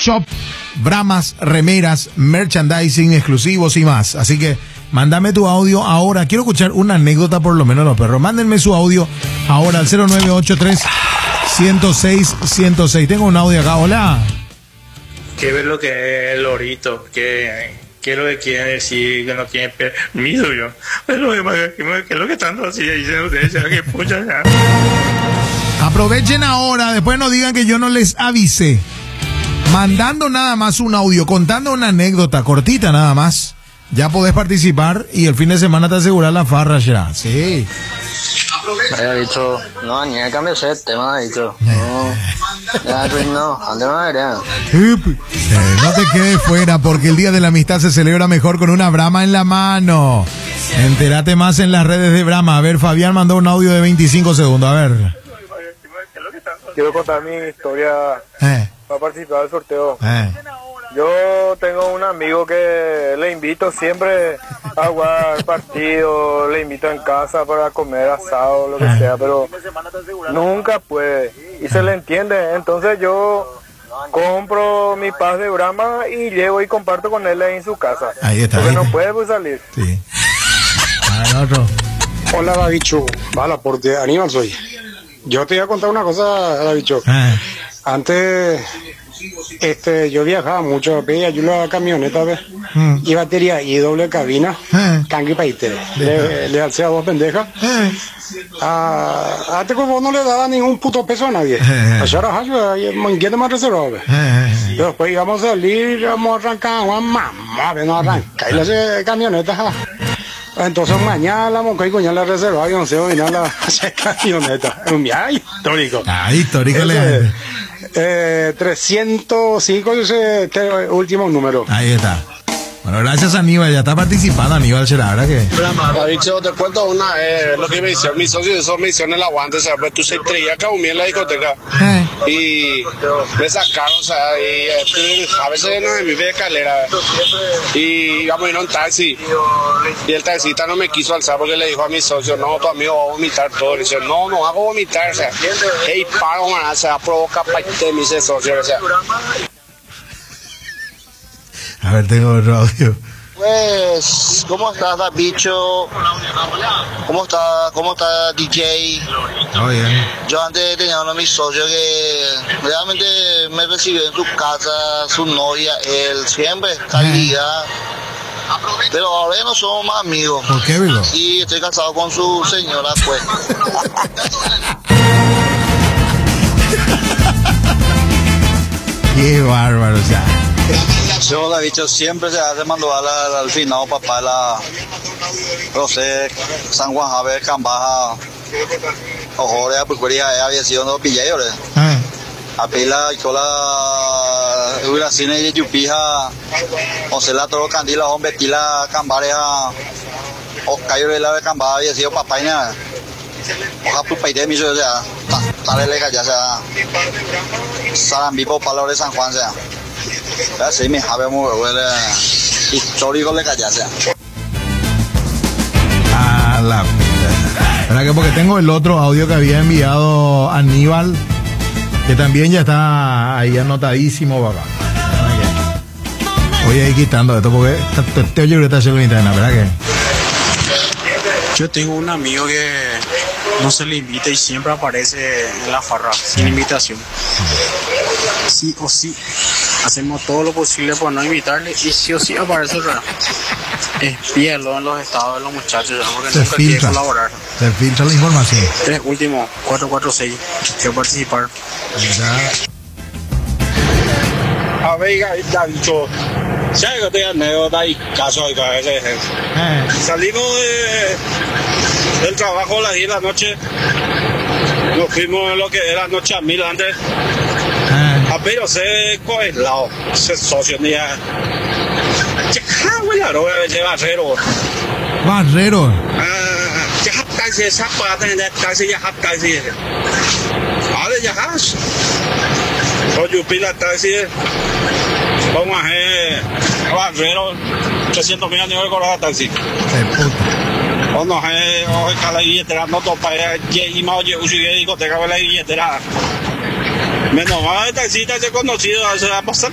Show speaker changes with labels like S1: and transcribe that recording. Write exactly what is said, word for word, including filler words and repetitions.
S1: shop, bramas, remeras, merchandising exclusivos y más. Así que mándame tu audio ahora. Quiero escuchar una anécdota por lo menos los perros. Mándenme su audio ahora al cero nueve ocho tres, uno cero seis, uno cero seis. Tengo un audio acá. Hola.
S2: ¿Qué es lo que es el lorito? ¿Qué, qué es lo que quiere decir que no tiene permiso yo? Es lo que, ¿qué es lo que están así diciendo ustedes? Que pucha ya.
S1: Aprovechen ahora, después no digan que yo no les avisé. Mandando nada más un audio, contando una anécdota cortita nada más. Ya podés participar y el fin de semana te aseguras la farra ya. Sí.
S3: Me había dicho, no, ni el cambio de tema, me ha dicho. No, ya, pues no, antes no era.
S1: Eh, no te quedes fuera porque el Día de la Amistad se celebra mejor con una Brahma en la mano. Entérate más en las redes de Brahma. A ver, Fabián mandó un audio de veinticinco segundos, a ver.
S4: Quiero contar mi historia
S1: Eh,
S4: para participar del sorteo.
S1: eh.
S4: Yo tengo un amigo que le invito siempre a jugar partido, le invito en casa para comer asado, lo que sea, pero nunca puede y se le entiende. Entonces yo compro mi paz de Brahma y llevo y comparto con él en su casa.
S1: Ahí está.
S4: Porque
S1: ahí.
S4: no puede pues salir.
S1: Sí. A ver, otro.
S5: Hola, Davicho. Vale, porque Aníbal soy. Yo te voy a contar una cosa, Davicho.
S1: Eh.
S5: Antes, este, yo viajaba mucho, pedía yo la camioneta, ¿ves?
S1: Mm.
S5: Y batería y doble cabina,
S1: Eh.
S5: cangui paite. Le, le alcé a dos pendejas.
S1: Eh.
S5: A, a te como no le daba ningún puto peso a nadie.
S1: Eh.
S5: A Shara Hayo, manguete más reservado, ¿ves?
S1: Eh.
S5: Y después íbamos a salir, íbamos a arrancar, mamá, ven a arrancar. Y las camionetas, ja. Entonces mañana la monca y coña la reserva y no sé, vino a la camioneta. Un viaje histórico.
S1: Ah, histórico.
S5: Ese,
S1: le-
S5: eh, trescientos cinco, ese este último número.
S1: Ahí está. Bueno, gracias Aníbal, ya está participando Aníbal Gerard, ¿verdad que?
S6: Davicho, te cuento una, eh, lo que me hicieron, mis socios, eso me hicieron el aguante, o sea, pues tú se traía caumí en la discoteca
S1: Eh.
S6: y me sacaron, o sea, y eh, a veces no me vive de escalera y íbamos a ir a un taxi y el taxista no me quiso alzar porque le dijo a mis socios, no, tu amigo va a vomitar todo, y dice, no, no hago vomitar, o sea, hey, paro, man, se va a provocar para te me dice socio, o sea.
S1: A ver, tengo otro audio.
S3: Pues, ¿cómo estás, Davicho? ¿Cómo está, cómo está D J?
S1: Todo bien.
S3: Yo antes tenía uno de mis socios que realmente me recibió en su casa, su novia, él siempre calidad. Pero ahora ya no somos más amigos.
S1: ¿Por qué, Vigo?
S3: Y estoy casado con su señora, pues.
S1: Qué bárbaro, o sea.
S3: Yo, Davicho, siempre se hace mandar al, al final, papá, la José, San Juan Javier, Cambaja, Ojorea, Pucuría, había sido no pillé, ¿verdad?
S1: Eh.
S3: A pila y cola hubiera cine y yupija o se la toro candila hombre tila cambareja o cayo de la de cambada había sido papá y nada oja pupa y de mi yo ya tal le ya sea sarambipo palo de San Juan sea así me jabe muy bueno histórico le calla sea
S1: A la puta. ¿Verdad que? Porque tengo el otro audio que había enviado Aníbal, que también ya está ahí anotadísimo, papá. Voy a ir quitando esto porque te, te oye que está haciendo interna, ¿verdad que?
S7: Yo tengo un amigo que no se le invita y siempre aparece en la farra, sin invitación. Sí o sí, hacemos todo lo posible por no invitarle y sí o sí aparece raro. Espíalo en los estados de los muchachos, ya, porque
S1: Se
S7: nunca quiere
S1: filtra.
S7: colaborar.
S1: Se filtra la información.
S7: Tres últimos, cuatro cuatro seis, quiero participar.
S6: A ver, Davicho, ¿sabes que te anécdota y caso de cabeza?
S1: Eh.
S6: Salimos de, del trabajo a las diez de la noche, nos fuimos en lo que era noche a mil antes,
S1: Eh.
S6: a pero se coelado, se socio, ya. Ya, güey, ese barrero.
S1: Barrero.
S6: Ah, ya casi esa pata en el casi ya casi. Ahora ya has. Oye, pila taxi. Vamos a hacer barrero. trescientos mil años de cobrar taxi.
S1: De puta.
S6: O no sé, o es que la billetera no topa. Y más oye, usi que digo, te cabe la billetera. Menos mal, el taxista se conocido, se va a pasar.